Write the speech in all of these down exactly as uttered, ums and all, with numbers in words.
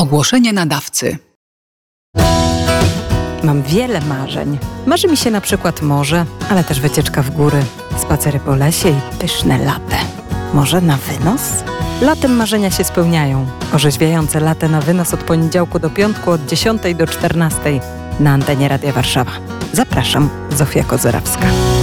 Ogłoszenie nadawcy. Mam wiele marzeń. Marzy mi się na przykład morze, ale też wycieczka w góry, spacery po lesie i pyszne latte. Może na wynos? Latem marzenia się spełniają. Orzeźwiające latte na wynos od poniedziałku do piątku od dziesiątej do czternastej na antenie Radia Warszawa. Zapraszam, Zofia Kozerawska.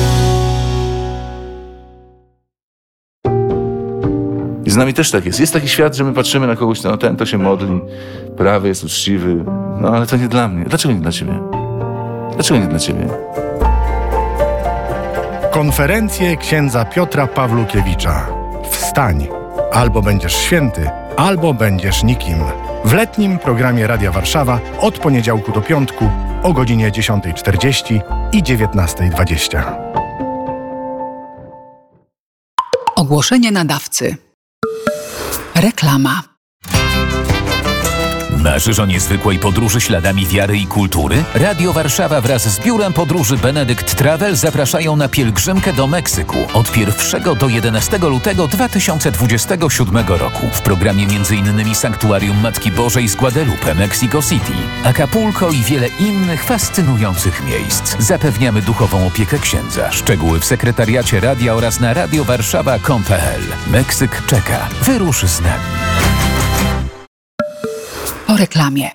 I z nami też tak jest. Jest taki świat, że my patrzymy na kogoś, no ten to się modli, prawy jest uczciwy, no ale to nie dla mnie. Dlaczego nie dla ciebie? Dlaczego nie dla ciebie? Konferencje księdza Piotra Pawlukiewicza. Wstań! Albo będziesz święty, albo będziesz nikim. W letnim programie Radia Warszawa od poniedziałku do piątku o godzinie dziesiątej czterdzieści i dziewiętnastej dwadzieścia. Ogłoszenie nadawcy. Reklama. Marzysz o niezwykłej podróży śladami wiary i kultury? Radio Warszawa wraz z Biurem Podróży Benedict Travel zapraszają na pielgrzymkę do Meksyku od pierwszego do jedenastego lutego dwa tysiące dwudziestego siódmego roku. W programie m.in. Sanktuarium Matki Bożej z Guadalupe, Mexico City, Acapulco i wiele innych fascynujących miejsc. Zapewniamy duchową opiekę księdza. Szczegóły w sekretariacie radia oraz na radiowarszawa kropka com kropka p l. Meksyk czeka. Wyrusz z nami. Po reklamie.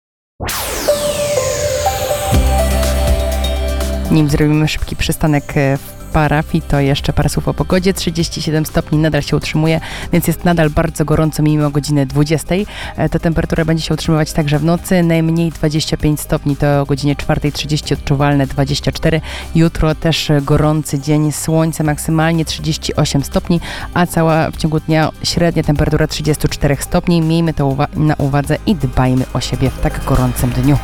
Nim zrobimy szybki przystanek w parafii, to jeszcze parę słów o pogodzie. trzydzieści siedem stopni nadal się utrzymuje, więc jest nadal bardzo gorąco mimo godziny dwudziestej. Ta temperatura będzie się utrzymywać także w nocy. Najmniej dwadzieścia pięć stopni to o godzinie czwartej trzydzieści, odczuwalne dwadzieścia cztery. Jutro też gorący dzień, słońce maksymalnie trzydzieści osiem stopni, a cała w ciągu dnia średnia temperatura trzydzieści cztery stopni. Miejmy to uwa- na uwadze i dbajmy o siebie w tak gorącym dniu.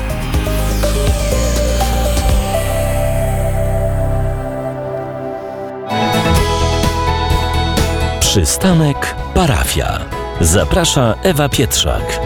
Przystanek Parafia. Zaprasza Ewa Pietrzak.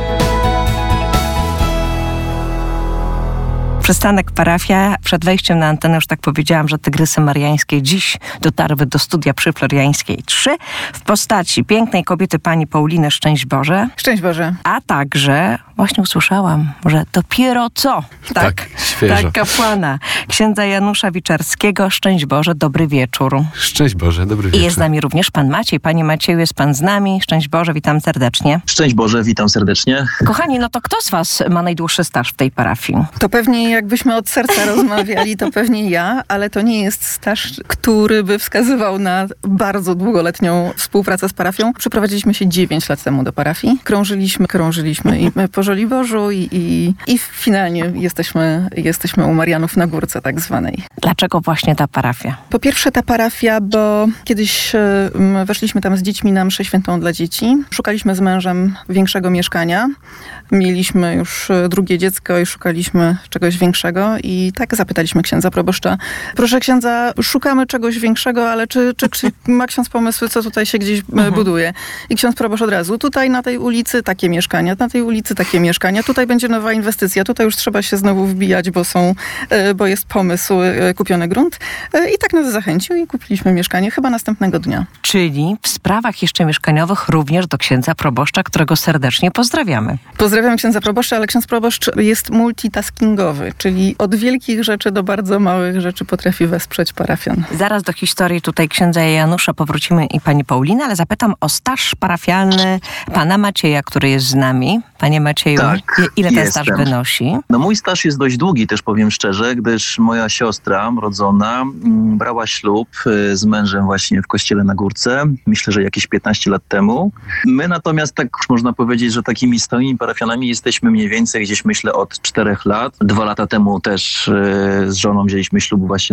Przystanek Parafia. Przed wejściem na antenę już tak powiedziałam, że Tygrysy Mariańskie dziś dotarły do studia przy Floriańskiej trzy w postaci pięknej kobiety pani Pauliny Szczęść Boże. Szczęść Boże. A także właśnie usłyszałam, że dopiero co? Tak, tak świeżo. Tak, kapłana. Księdza Janusza Wiczarskiego. Szczęść Boże, dobry wieczór. Szczęść Boże, dobry wieczór. I jest z nami również pan Maciej. Panie Macieju, jest pan z nami. Szczęść Boże, witam serdecznie. Szczęść Boże, witam serdecznie. Kochani, no to kto z was ma najdłuższy staż w tej parafii? To pewnie jakbyśmy od serca rozmawiali, to pewnie ja, ale to nie jest staż, który by wskazywał na bardzo długoletnią współpracę z parafią. Przeprowadziliśmy się dziewięć lat temu do parafii. Krążyliśmy, krążyliśmy i po Żoliborzu i, i, i finalnie jesteśmy, jesteśmy u Marianów na Górce tak zwanej. Dlaczego właśnie ta parafia? Po pierwsze ta parafia, bo kiedyś y, weszliśmy tam z dziećmi na mszę świętą dla dzieci. Szukaliśmy z mężem większego mieszkania. Mieliśmy już drugie dziecko i szukaliśmy czegoś większego i tak zapytaliśmy księdza proboszcza. Proszę księdza, szukamy czegoś większego, ale czy, czy, czy ma ksiądz pomysły, co tutaj się gdzieś mhm. buduje? I ksiądz proboszcz od razu, tutaj na tej ulicy takie mieszkania, na tej ulicy takie mieszkania, tutaj będzie nowa inwestycja, tutaj już trzeba się znowu wbijać, bo są, bo jest pomysł, kupiony grunt. I tak nas zachęcił i kupiliśmy mieszkanie chyba następnego dnia. Czyli w sprawach jeszcze mieszkaniowych również do księdza proboszcza, którego serdecznie pozdrawiamy. Pozdrawiam księdza proboszcza, ale ksiądz proboszcz jest multitaskingowy, czyli od wielkich rzeczy do bardzo małych rzeczy potrafi wesprzeć parafian. Zaraz do historii tutaj księdza Janusza powrócimy i pani Pauliny, ale zapytam o staż parafialny pana Macieja, który jest z nami. Panie Macieju, tak, ile ten jestem. staż wynosi? No mój staż jest dość długi, też powiem szczerze, gdyż moja siostra rodzona m, brała ślub y, z mężem właśnie w kościele na Górce, myślę, że jakieś piętnaście lat temu. My natomiast tak już można powiedzieć, że takimi stałymi parafianami jesteśmy mniej więcej gdzieś myślę od czterech lat. Dwa lata temu też y, z żoną wzięliśmy ślub właśnie